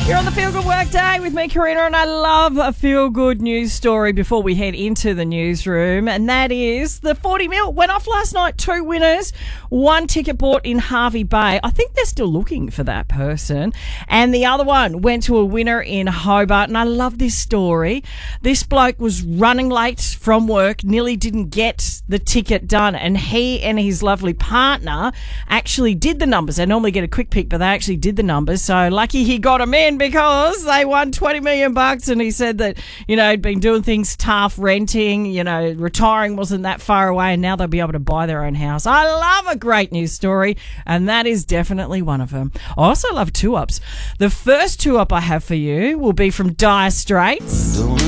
You're on the Feel Good Work Day with me, Karina, and I love a feel good news story before we head into the newsroom, and that is the 40 mil went off last night. 2 winners, 1 ticket bought in Hervey Bay. I think they're still looking for that person, and the other one went to a winner in Hobart. And I love this story. This bloke was running late from work, nearly didn't get the ticket done, and he and his lovely partner actually did the numbers. They normally get a quick pick, but they actually did the numbers, so lucky he got them in, because they won $20 million. And he said that, he'd been doing things tough, renting, retiring wasn't that far away, and now they'll be able to buy their own house. I love a great news story, and that is definitely one of them. I also love 2-ups. The first 2-up I have for you will be from Dire Straits.